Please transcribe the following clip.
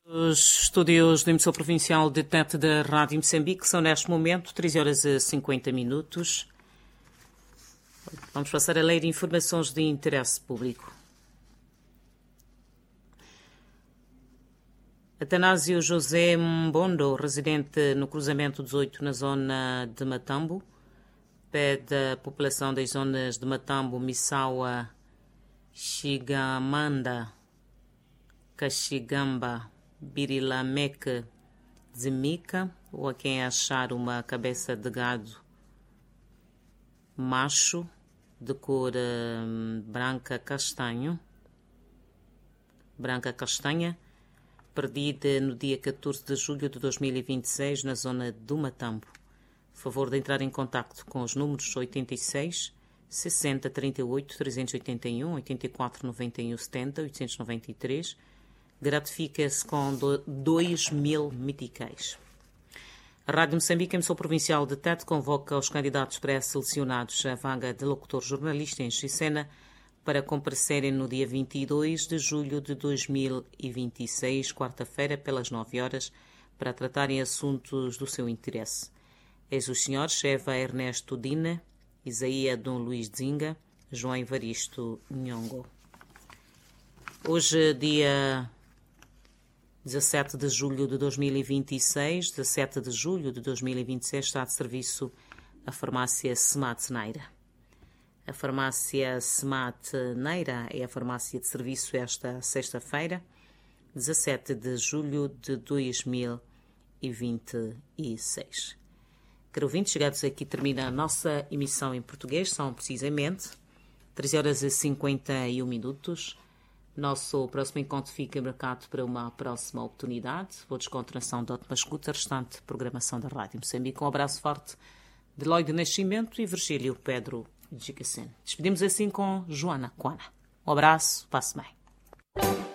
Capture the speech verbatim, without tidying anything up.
Os estúdios da emissão provincial de Tete da Rádio Moçambique são neste momento treze horas e cinquenta minutos. Vamos passar a ler informações de interesse público. Atanásio José Mbondo, residente no cruzamento dezoito na zona de Matambo, pede à população das zonas de Matambo, Missaua, Xigamanda, Caxigamba, Birilameque, Zimica, ou a quem achar uma cabeça de gado macho de cor hum, branca castanho, branca castanha, perdida no dia catorze de julho de dois mil e vinte e seis na zona do Matambo. Favor de entrar em contacto com os números oitenta e seis, sessenta, trinta e oito, trezentos e oitenta e um, oitenta e quatro, noventa e um, setenta, oitocentos e noventa e três. Gratifica-se com dois mil meticais. A Rádio Moçambique, emissão provincial de Tete, convoca os candidatos pré-selecionados à vaga de locutor jornalista em Xicena para comparecerem no dia vinte e dois de julho de dois mil e vinte e seis, quarta-feira, pelas nove horas, para tratarem assuntos do seu interesse. Eis os senhores Eva Ernesto Dina, Isaías Dom Luís Zinga, João Evaristo Nhongo. Hoje, dia dezassete de julho de dois mil e vinte e seis, dezassete de julho de dois mil e vinte e seis, está de serviço a farmácia Semat Neira. A farmácia Semat Neira é a farmácia de serviço esta sexta-feira, dezassete de julho de dois mil e vinte e seis. Caro ouvintes, chegados aqui termina a nossa emissão em português, são precisamente treze horas e cinquenta e um minutos. Nosso próximo encontro fica marcado para uma próxima oportunidade. Boa descontração de ótima escuta, restante programação da Rádio Moçambique. Um abraço forte de Lloyd Nascimento e Virgílio Pedro Gicacene. Despedimos assim com Joana Quana. Um abraço, passe bem.